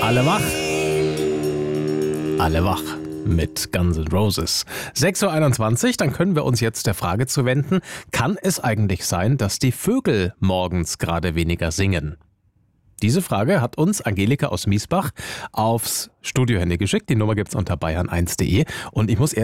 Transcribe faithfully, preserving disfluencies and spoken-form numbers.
Alle wach. Alle wach mit Guns N' Roses. sechs Uhr einundzwanzig, dann können wir uns jetzt der Frage zuwenden, kann es eigentlich sein, dass die Vögel morgens gerade weniger singen? Diese Frage hat uns Angelika aus Miesbach aufs Studiohandy geschickt. Die Nummer gibt's unter bayern eins punkt de. Und ich muss ehrlich